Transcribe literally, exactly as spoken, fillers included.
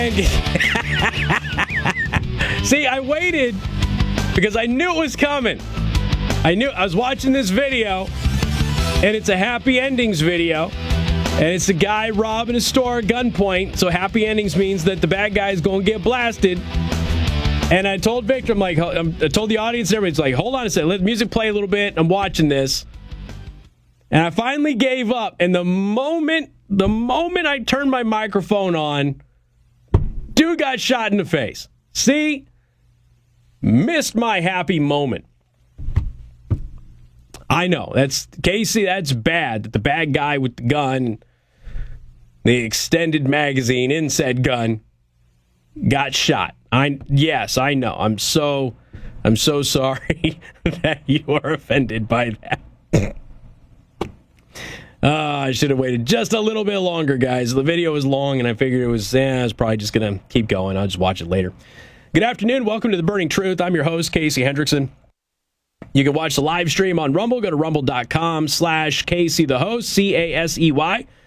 See, I waited because I knew it was coming. I knew I was watching this video, and it's a happy endings video, and it's a guy robbing a store at gunpoint. So happy endings means that the bad guy is going to get blasted. And I told Victor, I'm like, I told the audience, everybody's like, hold on a second, let the music play a little bit. I'm watching this, and I finally gave up. And the moment, the moment I turned my microphone on, dude got shot in the face. See? Missed my happy moment. I know. That's Casey, that's bad. That the bad guy with the gun, the extended magazine in said gun, got shot. I yes, I know. I'm so I'm so sorry that you are offended by that. Uh, I should have waited just a little bit longer, guys. The video was long, and I figured it was, eh, I was probably just going to keep going. I'll just watch it later. Good afternoon. Welcome to The Burning Truth. I'm your host, Casey Hendrickson. You can watch the live stream on Rumble. Go to rumble.com slash Casey the host, C A S E Y.